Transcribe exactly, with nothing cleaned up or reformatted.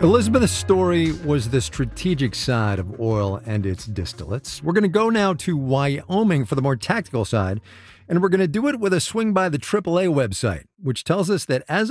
Elizabeth's story was the strategic side of oil and its distillates. We're going to go now to Wyoming for the more tactical side, and we're going to do it with a swing by the triple A website, which tells us that as